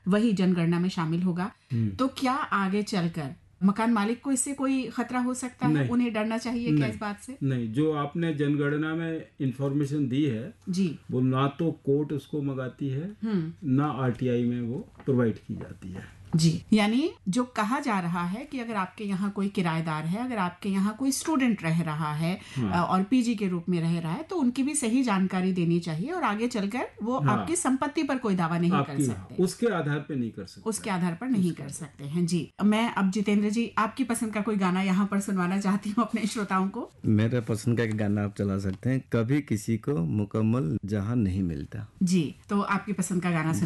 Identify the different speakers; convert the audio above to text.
Speaker 1: वही जनगणना में शामिल होगा। तो क्या आगे चलकर मकान मालिक को इससे कोई खतरा हो सकता है?
Speaker 2: नहीं।
Speaker 1: उन्हें डरना चाहिए क्या
Speaker 2: नहीं।
Speaker 1: इस बात से?
Speaker 2: नहीं, जो आपने जनगणना में इंफॉर्मेशन दी है
Speaker 1: जी
Speaker 2: वो ना तो कोर्ट उसको मंगाती है ना आरटीआई में वो प्रोवाइड की जाती है।
Speaker 1: जी, यानी जो कहा जा रहा है कि अगर आपके यहाँ कोई किराएदार है, अगर आपके यहाँ कोई स्टूडेंट रह रहा है और पीजी के रूप में रह रहा है, तो उनकी भी सही जानकारी देनी चाहिए और आगे चलकर वो आपकी संपत्ति पर कोई दावा नहीं कर सकते,
Speaker 2: उसके आधार पर नहीं कर सकते,
Speaker 1: उसके आधार पर नहीं कर सकते हैं। जी, मैं अब जितेंद्र जी आपकी पसंद का कोई गाना यहाँ पर सुनवाना चाहती हूँ अपने श्रोताओं को।
Speaker 3: मेरे पसंद का एक गाना आप चला सकते हैं, कभी किसी को मुकम्मल जहां नहीं मिलता।
Speaker 1: जी, तो आपकी पसंद का गाना